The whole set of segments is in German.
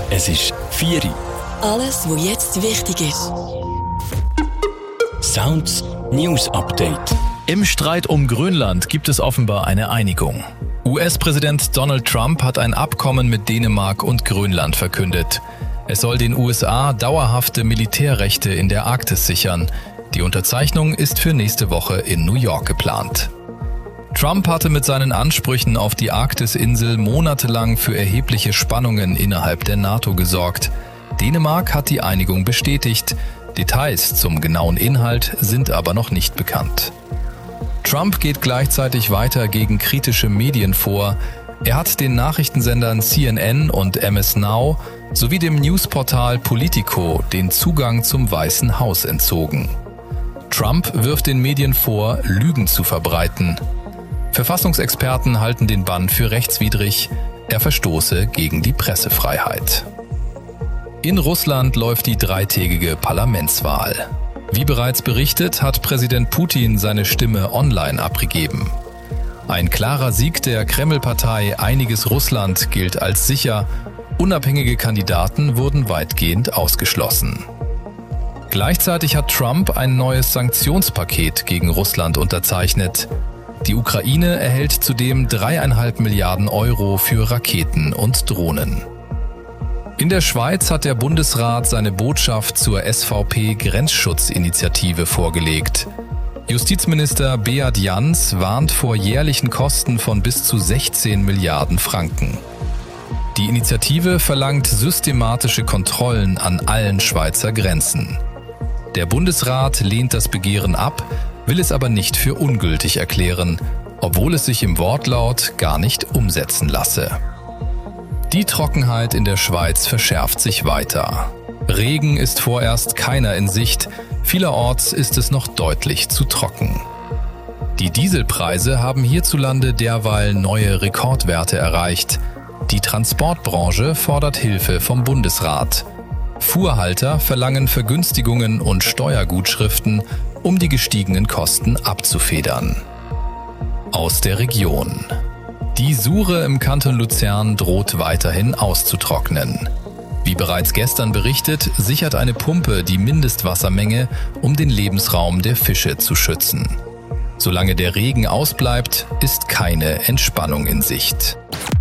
Es ist 4 Uhr. Alles, was jetzt wichtig ist. Sounds News Update. Im Streit um Grönland gibt es offenbar eine Einigung. US-Präsident Donald Trump hat ein Abkommen mit Dänemark und Grönland verkündet. Es soll den USA dauerhafte Militärrechte in der Arktis sichern. Die Unterzeichnung ist für nächste Woche in New York geplant. Trump hatte mit seinen Ansprüchen auf die Arktisinsel monatelang für erhebliche Spannungen innerhalb der NATO gesorgt. Dänemark hat die Einigung bestätigt. Details zum genauen Inhalt sind aber noch nicht bekannt. Trump geht gleichzeitig weiter gegen kritische Medien vor. Er hat den Nachrichtensendern CNN und MS Now sowie dem Newsportal Politico den Zugang zum Weißen Haus entzogen. Trump wirft den Medien vor, Lügen zu verbreiten. Verfassungsexperten halten den Bann für rechtswidrig. Er verstoße gegen die Pressefreiheit. In Russland läuft die dreitägige Parlamentswahl. Wie bereits berichtet, hat Präsident Putin seine Stimme online abgegeben. Ein klarer Sieg der Kreml-Partei Einiges Russland gilt als sicher. Unabhängige Kandidaten wurden weitgehend ausgeschlossen. Gleichzeitig hat Trump ein neues Sanktionspaket gegen Russland unterzeichnet. Die Ukraine erhält zudem 3,5 Milliarden Euro für Raketen und Drohnen. In der Schweiz hat der Bundesrat seine Botschaft zur SVP-Grenzschutzinitiative vorgelegt. Justizminister Beat Jans warnt vor jährlichen Kosten von bis zu 16 Milliarden Franken. Die Initiative verlangt systematische Kontrollen an allen Schweizer Grenzen. Der Bundesrat lehnt das Begehren ab, will es aber nicht für ungültig erklären, obwohl es sich im Wortlaut gar nicht umsetzen lasse. Die Trockenheit in der Schweiz verschärft sich weiter. Regen ist vorerst keiner in Sicht, vielerorts ist es noch deutlich zu trocken. Die Dieselpreise haben hierzulande derweil neue Rekordwerte erreicht. Die Transportbranche fordert Hilfe vom Bundesrat. Fuhrhalter verlangen Vergünstigungen und Steuergutschriften, um die gestiegenen Kosten abzufedern. Aus der Region. Die Sure im Kanton Luzern droht weiterhin auszutrocknen. Wie bereits gestern berichtet, sichert eine Pumpe die Mindestwassermenge, um den Lebensraum der Fische zu schützen. Solange der Regen ausbleibt, ist keine Entspannung in Sicht.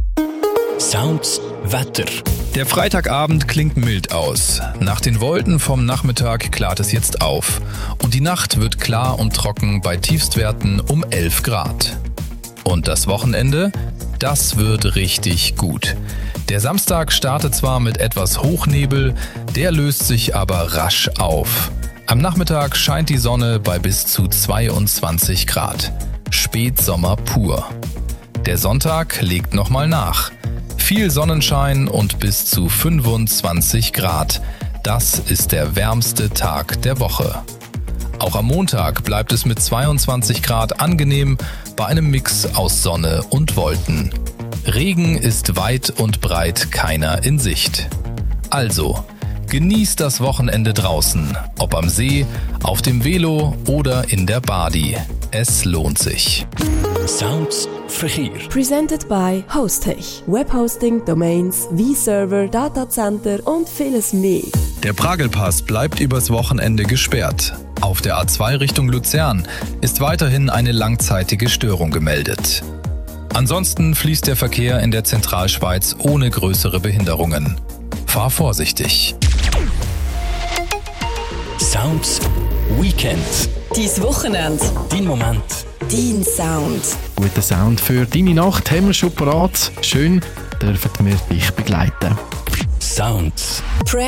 Sounds Wetter. Der Freitagabend klingt mild aus. Nach den Wolken vom Nachmittag klart es jetzt auf. Und die Nacht wird klar und trocken bei Tiefstwerten um 11 Grad. Und das Wochenende? Das wird richtig gut. Der Samstag startet zwar mit etwas Hochnebel, der löst sich aber rasch auf. Am Nachmittag scheint die Sonne bei bis zu 22 Grad. Spätsommer pur. Der Sonntag legt nochmal nach. Viel Sonnenschein und bis zu 25 Grad. Das ist der wärmste Tag der Woche. Auch am Montag bleibt es mit 22 Grad angenehm bei einem Mix aus Sonne und Wolken. Regen ist weit und breit keiner in Sicht. Also, genießt das Wochenende draußen, ob am See, auf dem Velo oder in der Badi. Es lohnt sich. Sounds Verkehr. Presented by Hostech. Webhosting, Domains, V-Server, Datacenter und vieles mehr. Der Pragelpass bleibt übers Wochenende gesperrt. Auf der A2 Richtung Luzern ist weiterhin eine langzeitige Störung gemeldet. Ansonsten fließt der Verkehr in der Zentralschweiz ohne größere Behinderungen. Fahr vorsichtig. Sounds Weekend. Dein Wochenende. Dein Moment. Dein Sound. Guten Sound für deine Nacht haben wir schon parat. Schön, dürfen wir dich begleiten. Sounds.